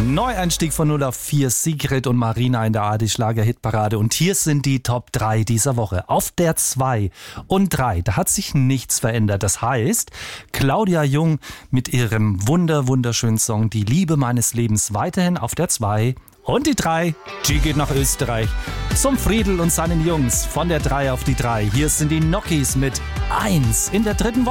Neueinstieg von 0 auf 4, Sigrid und Marina in der ARD-Schlager-Hitparade. Und hier sind die Top 3 dieser Woche. Auf der 2 und 3, da hat sich nichts verändert. Das heißt, Claudia Jung mit ihrem wunderschönen Song Die Liebe meines Lebens weiterhin auf der 2. Und die 3, die geht nach Österreich. Zum Friedl und seinen Jungs von der 3 auf die 3. Hier sind die Nokis mit 1 in der 3. Woche.